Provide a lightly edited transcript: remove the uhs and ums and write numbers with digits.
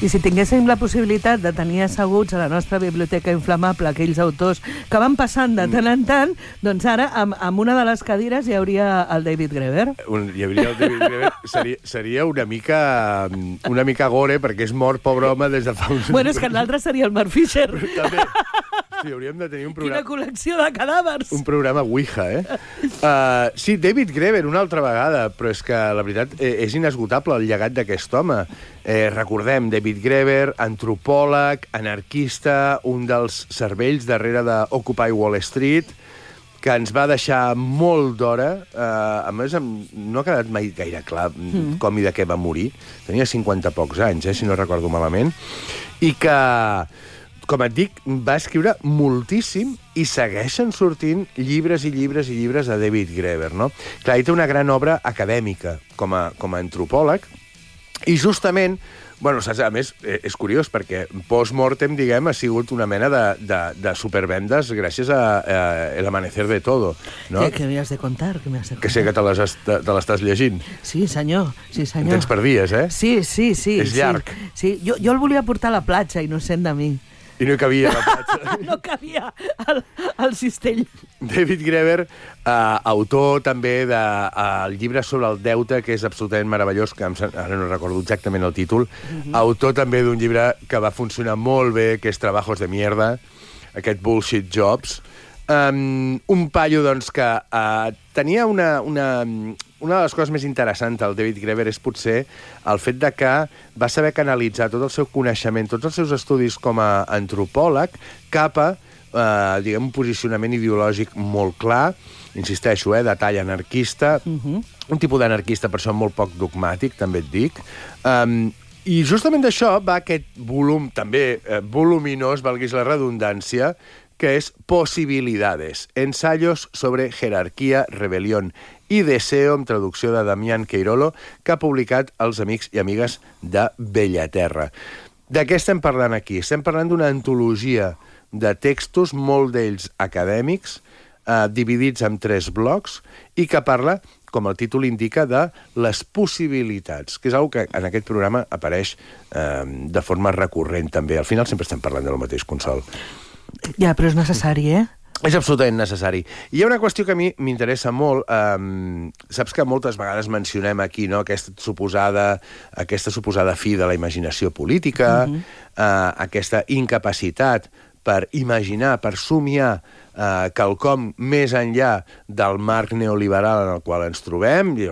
I si tinguéssim la possibilitat de tenir asseguts a la nostra biblioteca inflamable aquells autors que van passant de tant en tant, doncs ara amb una de les cadires hi hauria el David Graeber. Hi hauria el David Graeber. Seria una mica gore, perquè és mort, pobre home, des de fa uns... Bueno, és que l'altre seria el Mark Fisher. També. Sí, hauríem de tenir un programa... Quina col·lecció de cadàvers! Un programa Ouija, sí, David Graeber, una altra vegada, però és que, la veritat, és inesgotable el llegat d'aquest home. Recordem, David Graeber, antropòleg, anarquista, un dels cervells darrere d'Occupy Wall Street, que ens va deixar molt d'hora. A més, no ha quedat mai gaire clar com i de què va morir. Tenia 50 pocs anys, si no recordo malament. I que, com et dic, va escriure moltíssim i segueixen sortint llibres i llibres i llibres de David Graeber, no? Clar, ell té una gran obra acadèmica com a antropòleg i justament, bueno, saps, a més, és curiós perquè post-mortem, diguem, ha sigut una mena de supervendes gràcies a El amanecer de todo, no? Què m'hi has de contar? Que sé que te l'estàs llegint. Sí, senyor, sí, senyor. En tens per dies, eh? Sí. És llarg. Sí, jo el volia portar a la platja, innocent de mi. I no hi cabia a la platja. No cabia al cistell. David Graeber, autor també del llibre sobre el deute, que és absolutament meravellós, que ara no recordo exactament el títol, autor també d'un llibre que va funcionar molt bé, que és Trabajos de mierda, aquest Bullshit Jobs. Un paio, doncs, que tenia una de les coses més interessants del David Graeber és potser el fet de que va saber canalitzar tot el seu coneixement, tots els seus estudis com a antropòleg cap a, diguem, un posicionament ideològic molt clar, insisteixo, de tall anarquista, un tipus d'anarquista, per això molt poc dogmàtic, també et dic. I justament d'això va aquest volum, també voluminós, valguis la redundància, que és Posibilidades, ensayos sobre jerarquía, rebelión i deseo, amb traducció de Damián Queirolo, que ha publicat els amics i amigues de Bellaterra. De què estem parlant aquí? Estem parlant d'una antologia de textos, molt d'ells acadèmics, dividits en 3 blocs, i que parla, com el títol indica, de les possibilitats, que és una que en aquest programa apareix de forma recurrent també. Al final sempre estem parlant del mateix, Consol. Ja, però és necessari, eh? És absolutament necessari. I hi ha una qüestió que a mi m'interessa molt. Saps que moltes vegades mencionem aquí, no, aquesta suposada fi de la imaginació política, aquesta incapacitat per imaginar, per somiar quelcom més enllà del marc neoliberal en el qual ens trobem, i